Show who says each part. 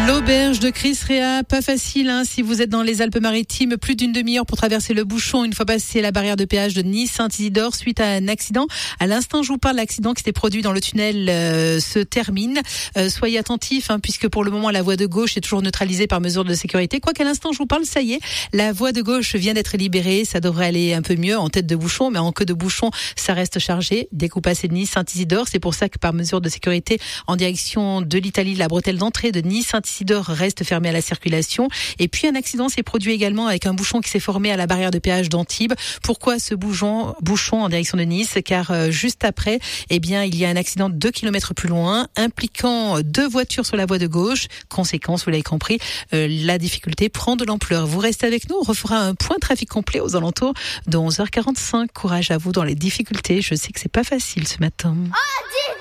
Speaker 1: L'auberge de Chris Rea, pas facile si vous êtes dans les Alpes-Maritimes, plus d'une demi-heure pour traverser le bouchon une fois passé la barrière de péage de Nice-Saint-Isidore suite à un accident. À l'instant, je vous parle, l'accident qui s'était produit dans le tunnel se termine. Soyez attentifs puisque pour le moment la voie de gauche est toujours neutralisée par mesure de sécurité. Quoi qu'à l'instant, je vous parle, ça y est, la voie de gauche vient d'être libérée. Ça devrait aller un peu mieux en tête de bouchon, mais en queue de bouchon, ça reste chargé. Dès que vous passez de Nice-Saint-Isidore, c'est pour ça que par mesure de sécurité en direction de l'Italie, la bretelle d'entrée de Nice-Saint-Isidore reste fermée à la circulation. Et puis un accident s'est produit également avec un bouchon qui s'est formé à la barrière de péage d'Antibes. Pourquoi ce bouchon en direction de Nice? Car juste après, il y a un accident 2 kilomètres plus loin, impliquant 2 voitures sur la voie de gauche. Conséquence, vous l'avez compris, la difficulté prend de l'ampleur. Vous restez avec nous, on refera un point trafic complet aux alentours de 11h45. Courage à vous dans les difficultés. Je sais que c'est pas facile ce matin.